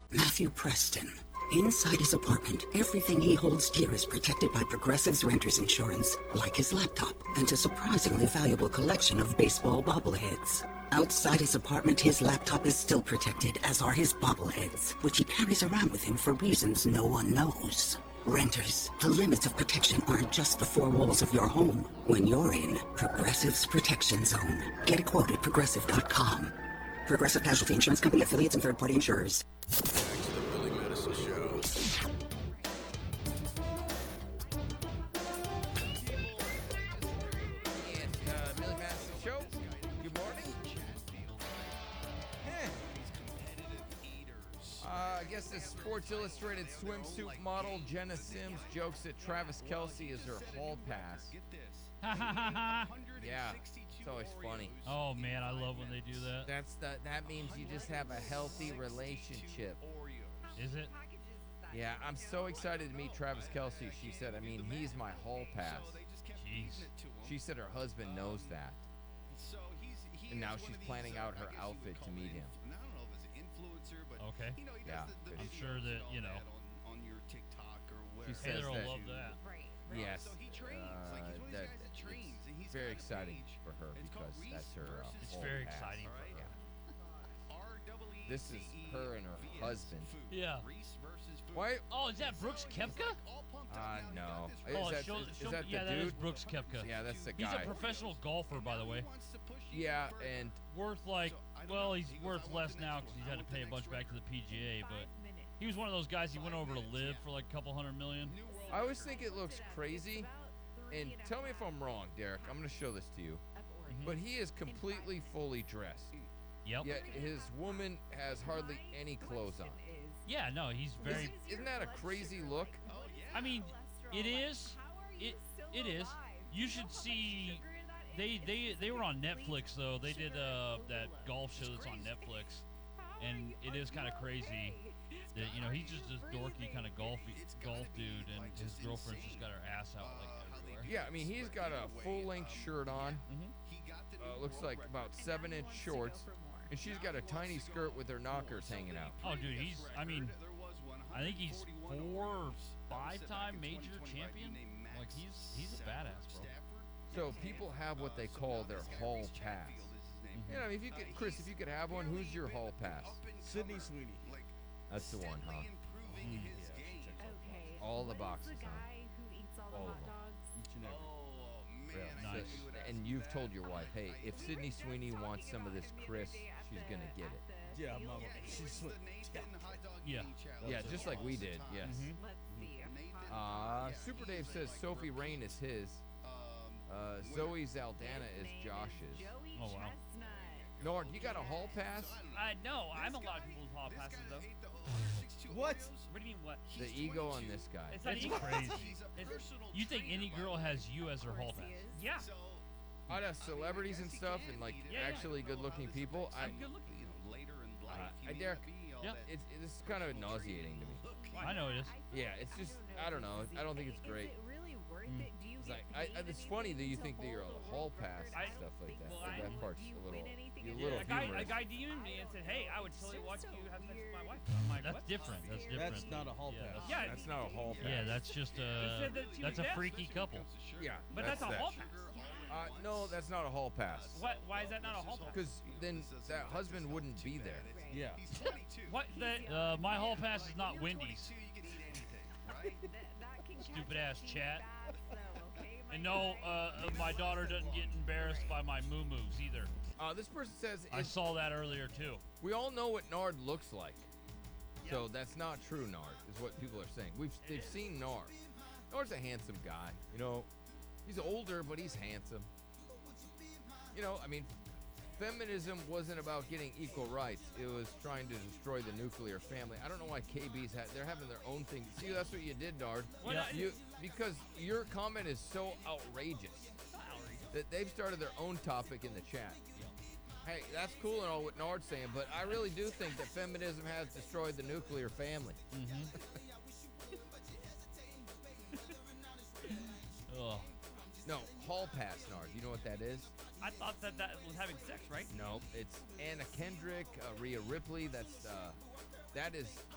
Matthew Preston. Inside his apartment, everything he holds dear is protected by Progressive's renter's insurance, like his laptop and a surprisingly valuable collection of baseball bobbleheads. Outside his apartment, his laptop is still protected, as are his bobbleheads, which he carries around with him for reasons no one knows. Renters, the limits of protection aren't just the four walls of your home. When you're in Progressive's Protection Zone, get a quote at Progressive.com. Progressive Casualty Insurance Company, affiliates, and third-party insurers. Back to the Billy Madison Show. It's Billy Madison Show. Good morning. I guess this Sports Illustrated swimsuit model Jenna Sims jokes that Travis Kelce is her hall pass. Yeah, it's always funny. Oh man, I love when they do that. That means you just have a healthy relationship. Is it? Yeah, I'm so excited to meet Travis Kelce. She said, I mean, he's my hall pass. Jeez. She said her husband knows that. And now she's planning out her outfit to meet him. Okay. Yeah. I'm sure that, you know, She says Taylor will that, love that. yes, that it's very exciting for her because that's her It's hall very pass. exciting for her. Yeah. This is her and her husband. Yeah. Why? Oh, is that Brooks Koepka? No. Oh, Is that the yeah, that is dude? Brooks Koepka. Yeah, that's the He's guy. a professional golfer, by the way. Yeah, and Worth like, well, he's worth less now because he's had to pay a bunch back to the PGA, but he was one of those guys he went over to live for like a couple $100 million. I always think it looks crazy. And tell me if I'm wrong, Derek. I'm going to show this to you. But he is completely fully dressed. Yep. Yet his woman has hardly any clothes on. Yeah, no, he's very. Isn't that a crazy look? I mean, it is. It is. You should see. They were on Netflix though. They did that golf show that's on Netflix, and it is kind of crazy that he's just this dorky kind of golf dude, and his girlfriend's just got her ass out like everywhere. Yeah, I mean, he's got a full-length shirt on. Looks like about 7-inch shorts. And she's got a tiny skirt with her knockers hanging out. Oh, dude, I think he's 4 or 5-time major champion. Like he's a badass, bro. So people have what they call their hall pass. You know, if you could, Chris, if you could have one, who's your hall pass? Sydney Sweeney. That's the one, huh? All the boxes, huh? All of them. Each and every. Really. Nice. So, and you've told your wife, hey, if Sydney Sweeney wants some of this Chris, she's gonna get it. Yeah, mama. She's Yeah. Yeah, just like we did. Yes. Super Dave says Sophie Rain is his. Zoe Zaldana is Josh's. Oh wow. Nord, you got a hall pass? No, I'm a lot of people's hall passes though. What? What do you mean what? The ego on this guy. It's not That's ego. crazy. It's, You think any girl has you as her hall pass? yeah, Out of celebrities and stuff, and like Yeah. actually good-looking people, I'm good looking. Derek, Yeah. this is kind of nauseating to me. I know it is. Yeah, it's just I don't know. I don't think it's great. It's like it's funny that you think that you're on a hall pass and stuff like that. well, But I- that part's a little A humorous. guy DM'd me and said, "Hey, I would totally watch you have sex with my wife." I'm like, That's what? different. That's different. That's not a hall Yeah, pass. Yeah, That's not a hall pass. Yeah, that's just said that she that's was a deaf. freaky couple. Yeah, but that's a that. hall pass. No, that's not a hall pass. What? Why is that not a hall pass? Because then that husband wouldn't be there. Yeah. What? The My hall pass is not Wendy's. Stupid ass chat. And no, my daughter doesn't get embarrassed by my moo-moos either. This person says I saw that earlier too. we all know what Nard looks like. So that's not true, Nard, is what people are saying. They've seen Nard. Nard's a handsome guy. You know, he's older, but he's handsome. You know, I mean, feminism wasn't about getting equal rights. It was trying to destroy the nuclear family. I don't know why they're having their own thing. See, that's what you did, Nard. What I- Because your comment is so outrageous that they've started their own topic in the chat. Hey, that's cool and all what Nard's saying, but I really do think that feminism has destroyed the nuclear family. Ugh. No, hall pass, Nard. You know what that is? I thought that was having sex, right? No, it's Anna Kendrick, Rhea Ripley. That is